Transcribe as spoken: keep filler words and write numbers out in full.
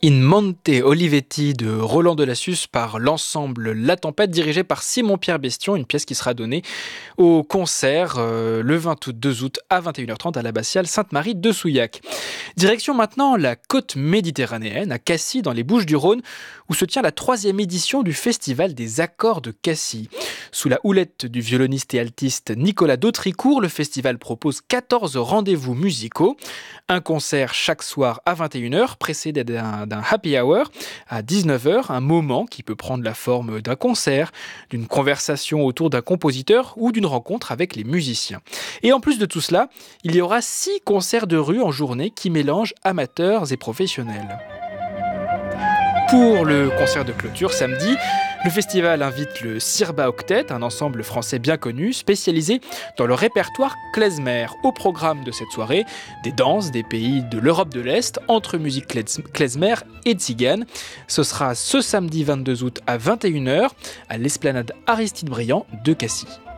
In Monte Olivetti de Roland Delassus par l'ensemble La Tempête, dirigé par Simon-Pierre Bestion, une pièce qui sera donnée au concert euh, le vingt-deux août à vingt et une heures trente à l'abbatiale Sainte-Marie de Souillac. Direction maintenant la côte méditerranéenne, à Cassis dans les Bouches-du-Rhône, où se tient la troisième édition du Festival des Accords de Cassis. Sous la houlette du violoniste et altiste Nicolas Dautricourt, le festival propose quatorze rendez-vous musicaux, un concert chaque soir à vingt et une heures, précédé d'un, d'un happy hour à dix-neuf heures, un moment qui peut prendre la forme d'un concert, d'une conversation autour d'un compositeur ou d'une rencontre avec les musiciens. Et en plus de tout cela, il y aura six concerts de rue en journée qui mélangent amateurs et professionnels. Pour le concert de clôture samedi, le festival invite le Sirba Octet, un ensemble français bien connu, spécialisé dans le répertoire klezmer. Au programme de cette soirée, des danses des pays de l'Europe de l'Est, entre musique klezmer et tzigane. Ce sera ce samedi vingt-deux août à vingt et une heures à l'esplanade Aristide Briand de Cassis.